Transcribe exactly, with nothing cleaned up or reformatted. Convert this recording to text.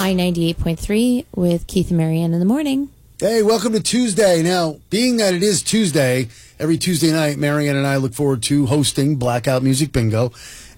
I ninety-eight point three with Keith and Marianne in the morning. Hey, welcome to Tuesday. Now, being that it is Tuesday, every Tuesday night, Marianne and I look forward to hosting Blackout Music Bingo.